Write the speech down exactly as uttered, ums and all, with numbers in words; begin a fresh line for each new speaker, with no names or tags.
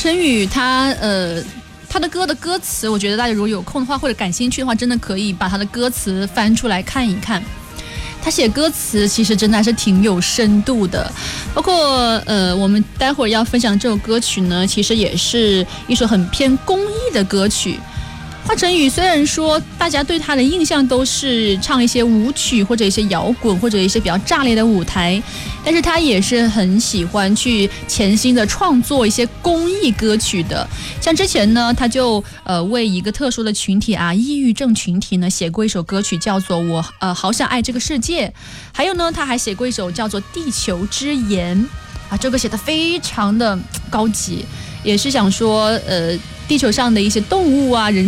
晨宇他呃。他的歌的歌词，我觉得大家如果有空的话或者感兴趣的话，真的可以把他的歌词翻出来看一看。他写歌词其实真的还是挺有深度的，包括呃，我们待会儿要分享这首歌曲呢，其实也是一首很偏公益的歌曲。华晨宇虽然说大家对他的印象都是唱一些舞曲或者一些摇滚或者一些比较炸裂的舞台，但是他也是很喜欢去潜心的创作一些公益歌曲的。像之前呢，他就呃为一个特殊的群体啊，抑郁症群体呢写过一首歌曲，叫做我呃好想爱这个世界。还有呢，他还写过一首叫做地球之盐啊，这个写的非常的高级，也是想说呃地球上的一些动物啊人